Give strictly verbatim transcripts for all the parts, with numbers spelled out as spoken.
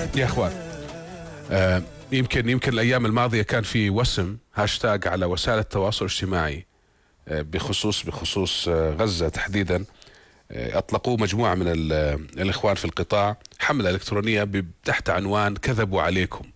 يا اخوان، آه يمكن يمكن الايام الماضيه كان في وسم هاشتاج على وسائل التواصل الاجتماعي آه بخصوص بخصوص آه غزه تحديدا. آه اطلقوه مجموعه من الاخوان في القطاع حمله الكترونيه تحت عنوان كذبوا عليكم.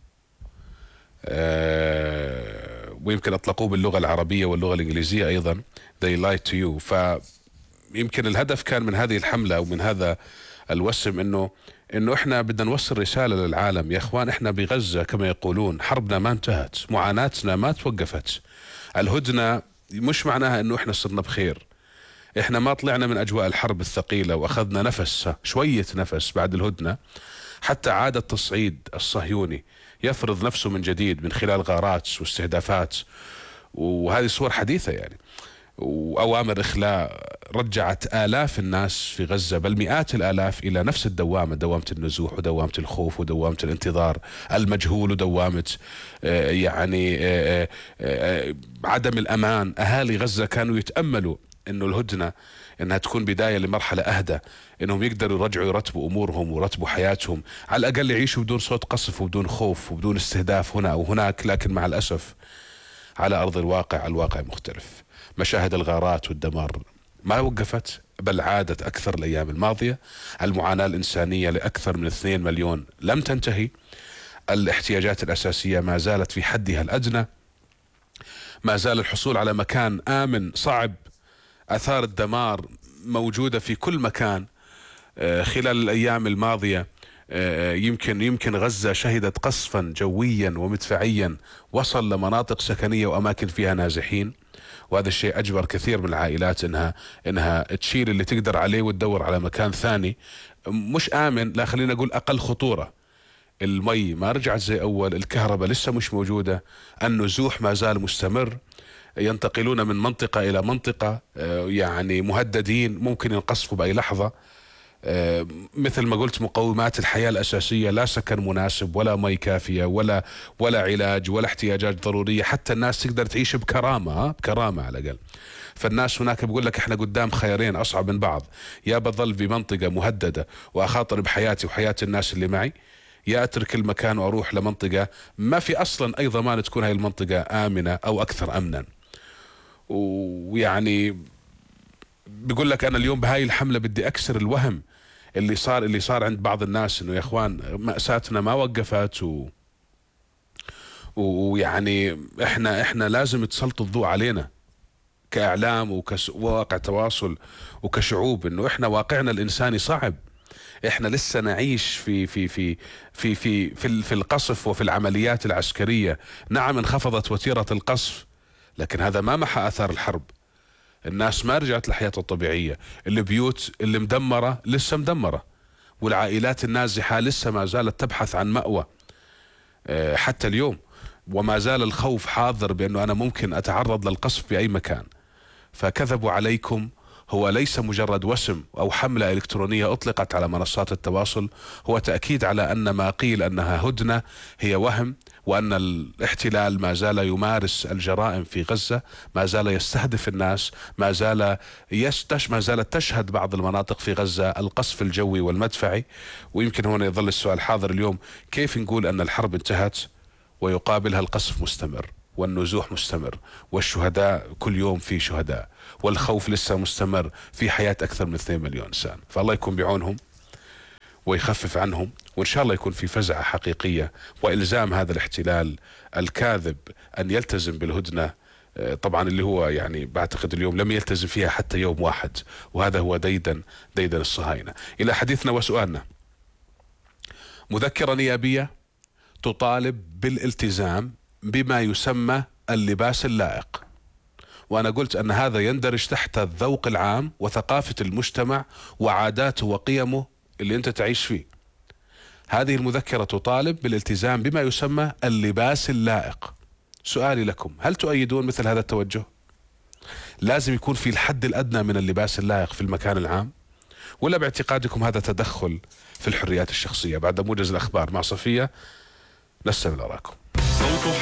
آه ويمكن اطلقوه باللغه العربيه واللغه الانجليزيه ايضا they lied to you. فيمكن الهدف كان من هذه الحمله او من هذا الوسم انه انه احنا بدنا نوصل رساله للعالم. يا اخوان، احنا بغزه كما يقولون حربنا ما انتهت، معاناتنا ما توقفت. الهدنه مش معناها انه احنا صرنا بخير، احنا ما طلعنا من اجواء الحرب الثقيله واخذنا نفس شويه نفس بعد الهدنه، حتى عاد التصعيد الصهيوني يفرض نفسه من جديد من خلال غارات واستهدافات، وهذه صور حديثه يعني، وأوامر إخلاء رجعت آلاف الناس في غزة بل مئات الآلاف إلى نفس الدوامة، دوامة النزوح ودوامة الخوف ودوامة الانتظار المجهول ودوامة آه يعني آه آه عدم الأمان. أهالي غزة كانوا يتأملوا إنه الهدنة إنها تكون بداية لمرحلة أهدى، إنهم يقدروا يرجعوا يرتبوا أمورهم ويرتبوا حياتهم، على الأقل يعيشوا بدون صوت قصف وبدون خوف وبدون استهداف هنا أو هناك. لكن مع الأسف على أرض الواقع الواقع مختلف. مشاهد الغارات والدمار ما وقفت بل عادت أكثر الأيام الماضية. المعاناة الإنسانية لأكثر من اثنين مليون لم تنتهي. الاحتياجات الأساسية ما زالت في حدها الأدنى. ما زال الحصول على مكان آمن صعب. آثار الدمار موجودة في كل مكان. خلال الأيام الماضية يمكن يمكن غزة شهدت قصفا جويا ومدفعيا وصل لمناطق سكنية وأماكن فيها نازحين، وهذا الشيء أجبر كثير من العائلات إنها إنها تشيل اللي تقدر عليه وتدور على مكان ثاني مش آمن، لا خلينا نقول أقل خطورة. المي ما رجعت زي أول، الكهرباء لسه مش موجودة، النزوح ما زال مستمر، ينتقلون من منطقة إلى منطقة، يعني مهددين ممكن ينقصفوا بأي لحظة. مثل ما قلت، مقومات الحياة الأساسية، لا سكن مناسب ولا مي كافية ولا ولا علاج ولا احتياجات ضرورية حتى الناس تقدر تعيش بكرامة بكرامة على الأقل. فالناس هناك بيقول لك احنا قدام خيارين أصعب من بعض، يا بظل بمنطقة مهددة وأخاطر بحياتي وحياة الناس اللي معي، يا أترك المكان وأروح لمنطقة ما في أصلا أي ضمان تكون هاي المنطقة آمنة أو أكثر أمنا. ويعني بيقول لك أنا اليوم بهاي الحملة بدي أكسر الوهم اللي صار اللي صار عند بعض الناس، إنه يا إخوان مأساتنا ما وقفت و ويعني إحنا إحنا لازم تسلطوا الضوء علينا كإعلام وكواقع تواصل وكشعوب، إنه إحنا واقعنا الإنساني صعب. إحنا لسه نعيش في في في في في في, في القصف وفي العمليات العسكرية. نعم انخفضت وتيرة القصف، لكن هذا ما محى آثار الحرب. الناس ما رجعت لحياتها الطبيعية، البيوت اللي مدمرة لسه مدمرة، والعائلات النازحة لسه ما زالت تبحث عن مأوى حتى اليوم، وما زال الخوف حاضر بأنه أنا ممكن أتعرض للقصف بأي مكان. فكذبوا عليكم هو ليس مجرد وسم أو حملة إلكترونية أطلقت على منصات التواصل، هو تأكيد على أن ما قيل أنها هدنة هي وهم، وأن الاحتلال ما زال يمارس الجرائم في غزة، ما زال يستهدف الناس، ما زال يستش ما زالت تشهد بعض المناطق في غزة القصف الجوي والمدفعي. ويمكن هنا يظل السؤال حاضر اليوم، كيف نقول أن الحرب انتهت ويقابلها القصف مستمر والنزوح مستمر والشهداء كل يوم في شهداء والخوف لسه مستمر في حياة أكثر من اثنين مليون إنسان؟ فالله يكون بعونهم ويخفف عنهم، وإن شاء الله يكون في فزعة حقيقية وإلزام هذا الاحتلال الكاذب أن يلتزم بالهدنة، طبعا اللي هو يعني بعتقد اليوم لم يلتزم فيها حتى يوم واحد، وهذا هو ديدن ديدن الصهاينة. إلى حديثنا وسؤالنا، مذكرة نيابية تطالب بالالتزام بما يسمى اللباس اللائق، وأنا قلت أن هذا يندرج تحت الذوق العام وثقافة المجتمع وعاداته وقيمه اللي أنت تعيش فيه. هذه المذكرة تطالب بالالتزام بما يسمى اللباس اللائق. سؤالي لكم، هل تؤيدون مثل هذا التوجه؟ لازم يكون في الحد الأدنى من اللباس اللائق في المكان العام، ولا باعتقادكم هذا تدخل في الحريات الشخصية؟ بعد موجز الأخبار مع صفية نستمع لآراءكم.